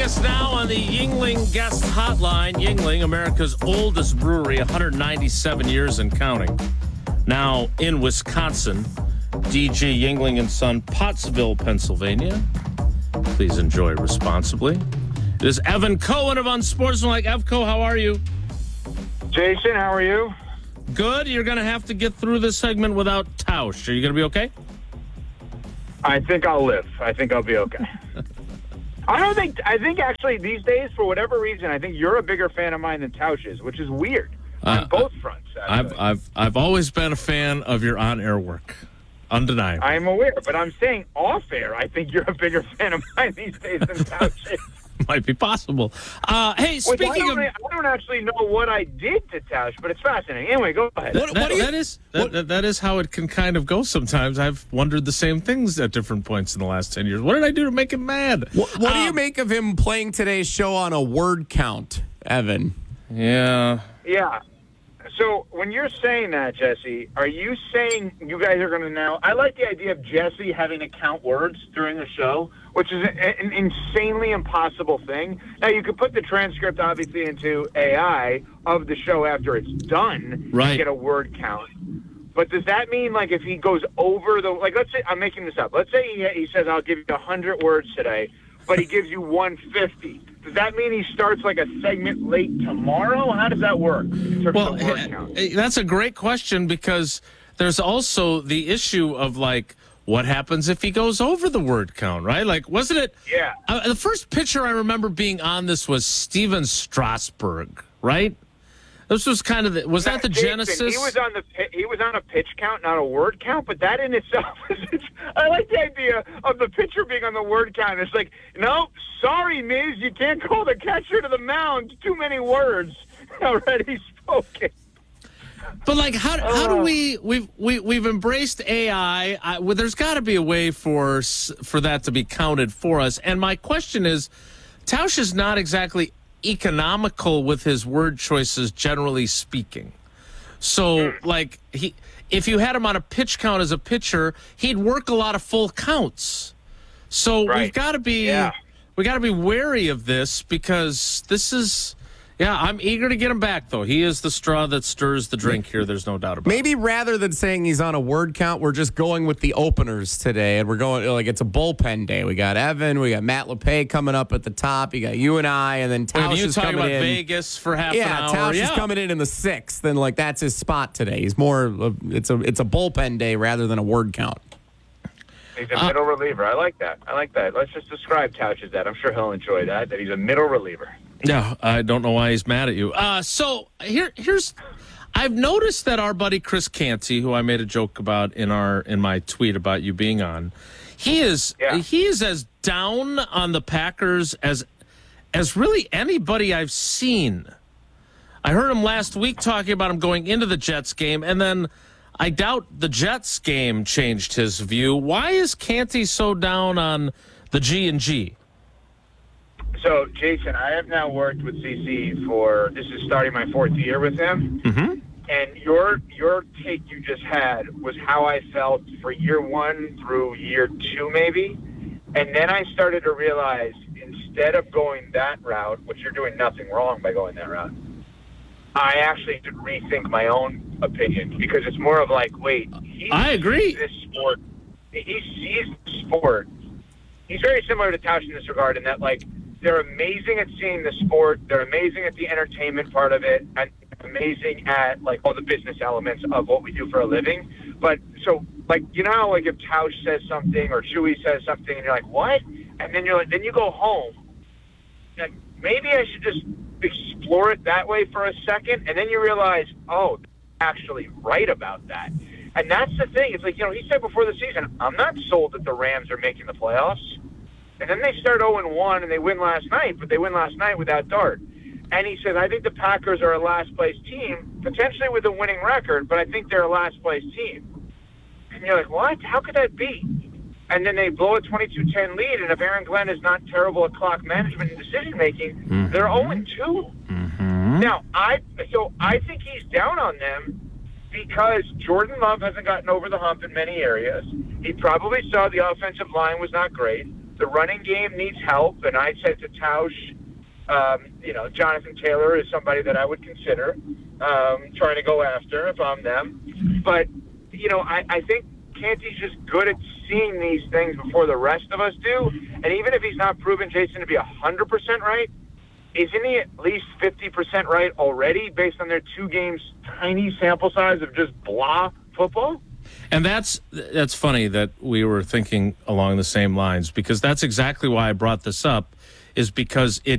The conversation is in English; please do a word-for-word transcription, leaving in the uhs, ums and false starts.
us now on the Yuengling Guest Hotline. Yuengling, America's oldest brewery, one hundred ninety-seven years and counting. Now in Wisconsin, D G Yuengling and Son, Pottsville, Pennsylvania. Please enjoy responsibly. It is Evan Cohen of Unsportsmanlike. Evco, how are you? Jason, how are you? Good. You're going to have to get through this segment without Tausch. Are you going to be okay? I think I'll live. I think I'll be okay. I don't think, I think actually these days, for whatever reason, I think you're a bigger fan of mine than Tausch is, which is weird on Uh, both fronts. I've, I've, I've always been a fan of your on-air work. Undeniable. I am aware, but I'm saying off-air, I think you're a bigger fan of mine these days than Tausch is. Might be possible. Uh, hey, Which speaking I don't, of... really- I don't actually know what I did to Tausch, but it's fascinating. Anyway, go ahead. That, that, that is that, that, that is how it can kind of go sometimes. I've wondered the same things at different points in the last ten years. What did I do to make him mad? What, what do you Um, make of him playing today's show on a word count, Evan? Yeah. Yeah. So when you're saying that, Jesse, are you saying you guys are going to now? I like the idea of Jesse having to count words during the show, which is a- an insanely impossible thing. Now, you could put the transcript, obviously, into A I of the show after it's done Right. and get a word count. But does that mean, like, if he goes over the, like, let's say, I'm making this up. Let's say he, he says, I'll give you one hundred words today, but he gives you one hundred fifty. Does that mean he starts like a segment late tomorrow? How does that work in terms Well, of word eh, count? eh, that's a great question because there's also the issue of, like, what happens if he goes over the word count, right? Like, wasn't it? Yeah. Uh, the first pitcher I remember being on this was Steven Strasburg, right? This was kind of the, was that the Jason, genesis? He was on the pi- he was on a pitch count, not a word count. But that in itself, is, I like the idea of the pitcher being on the word count. It's like, no, sorry, Miz, you can't call the catcher to the mound. Too many words already spoken. But like, how how do Oh. we we've we, we've embraced A I? I, well, there's got to be a way for s- for that to be counted for us. And my question is, Tausch is not exactly economical with his word choices, generally speaking. So, like, he if you had him on a pitch count as a pitcher, he'd work a lot of full counts. So we've Right. got to be Yeah. we got to be wary of this because this is. Yeah, I'm eager to get him back, though. He is the straw that stirs the drink here. There's no doubt about it. Maybe rather than saying he's on a word count, we're just going with the openers today, and we're going like it's a bullpen day. We got Evan, we got Matt LePay coming up at the top. You got you and I, and then And Tausch you is talking coming about in. Vegas for half yeah, an hour. Tausch yeah, is coming in in the sixth, and like that's his spot today. He's more. Of, it's a it's a bullpen day rather than a word count. He's a middle reliever. I like that. I like that. Let's just describe Tausch as that. I'm sure he'll enjoy that. That he's a middle reliever. No, I don't know why he's mad at you. Uh, so here, here's, I've noticed that our buddy Chris Canty, who I made a joke about in our in my tweet about you being on, he is Yeah. he is as down on the Packers as as really anybody I've seen. I heard him last week talking about him going into the Jets game, and then I doubt the Jets game changed his view. Why is Canty so down on the G and G? So, Jason, I have now worked with C C for, this is starting my fourth year with him. Mm-hmm. And your your take you just had was how I felt for year one through year two, maybe. And then I started to realize instead of going that route, which you're doing nothing wrong by going that route, I actually did rethink my own opinion because it's more of like, wait, he I agree. sees this sport, he sees the sport. He's very similar to Tausch in this regard in that, like, they're amazing at seeing the sport. They're amazing at the entertainment part of it, and amazing at like all the business elements of what we do for a living. But so, like, you know how like if Tausch says something or Chewy says something, and you're like, what? And then you're like, then you go home. You're like, maybe I should just explore it that way for a second, and then you realize, oh, they're actually right about that. And that's the thing. It's like, you know, he said before the season, I'm not sold that the Rams are making the playoffs. And then they start oh and one, and they win last night, but they win last night without Dart. And he said, I think the Packers are a last-place team, potentially with a winning record, but I think they're a last-place team. And you're like, what? How could that be? And then they blow a twenty-two ten lead, and if Aaron Glenn is not terrible at clock management and decision-making, mm-hmm. they're oh and two. Mm-hmm. Now, I so I think he's down on them because Jordan Love hasn't gotten over the hump in many areas. He probably saw the offensive line was not great. the running game needs help, and I said to Tausch, um, you know, Jonathan Taylor is somebody that I would consider um, trying to go after if I'm them. But, you know, I, I think Canty's just good at seeing these things before the rest of us do. And even if he's not proven Jason to be one hundred percent right, isn't he at least fifty percent right already based on their two games tiny sample size of just blah football? And that's that's funny that we were thinking along the same lines, because that's exactly why I brought this up, is because it